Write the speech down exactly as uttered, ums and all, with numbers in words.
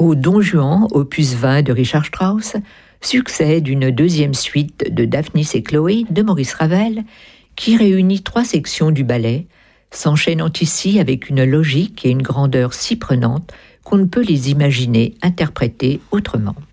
Au Don Juan, opus vingt de Richard Strauss, succède une deuxième suite de Daphnis et Chloé de Maurice Ravel, qui réunit trois sections du ballet, s'enchaînant ici avec une logique et une grandeur si prenantes qu'on ne peut les imaginer interprétées autrement.